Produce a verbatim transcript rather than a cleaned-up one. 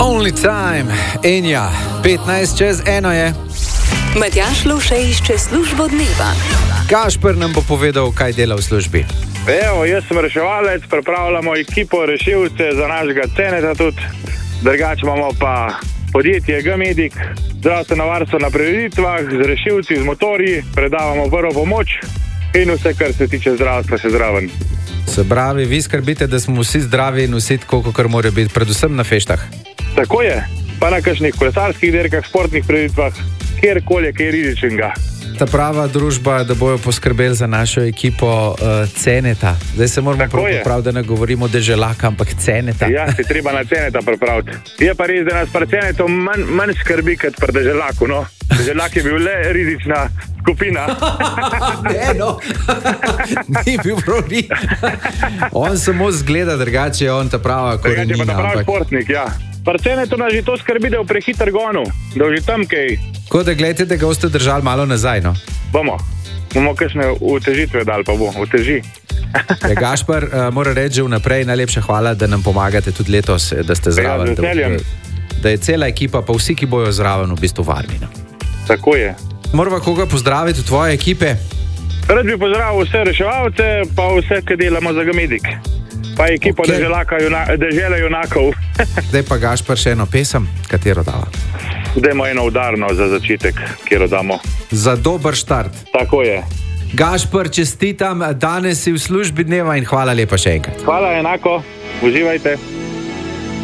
Only time, Enja, petnajst čez eno je. Matjaž Lovše išče službo dneva. Gašper nam bo povedal, kaj dela v službi. Evo, jaz sem reševalec, pripravljamo ekipo rešilce za našega Ceneta tudi. Drugače imamo pa podjetje G-Medic, zdravstveno varstvo na prireditvah, z rešilci, z motorji, predavamo prvo pomoč in vse, kar se tiče zdravstva, še zraven. Se pravi, vi skrbite, da smo vsi zdravi in vsi tako, kar mora biti, predvsem na feštah. Tako je, pa na kakšnih kolesarskih dirkah, športnih prireditvah, kjerkoli, kaj rizičnega. Ta prava družba, da bojo poskrbeli za našo ekipo uh, Ceneta. Zdaj se moramo prav popraviti, da ne govorimo Deželaka, ampak Ceneta. Ja, si treba na Ceneta pripraviti. Je pa res, da nas pri Cenetu manj, manj skrbi, kot pri Deželaku, no. Deželak je bil le rizična skupina. Ne, no. Ni bil prav ni. On samo zgleda drugače, on ta prava korenina. Drugače pa ta pravi športnik, ja. Pri Cenetu nas že to skrbi, da je v prehiter gonu, da je že tam kaj. Ko da gledate, da ga boste držali malo nazaj, no? Bomo. Bomo kakšne utežitve dali, pa bo. Uteži. Ja, Gašper, uh, mora reči že vnaprej najlepša hvala, da nam pomagate tudi letos, da ste zraven. Ja, da, da je cela ekipa, pa vsi, ki bojo zraven, v bistvu varni. No? Tako je. Morava koga pozdraviti v tvoje ekipe? Rad bi pozdravil vse reševalce, pa vse, ki delamo za G-Medic. Pa ekipo okay. Deželaka, juna, Dežele junakov. Zdaj pa Gašper še eno pesem, katero dava? Dajmo eno udarno za začetek, kjer damo. Za dober štart. Tako je. Gašper, čestitam, danes si v službi dneva in hvala lepa še enkrat. Hvala enako, uživajte.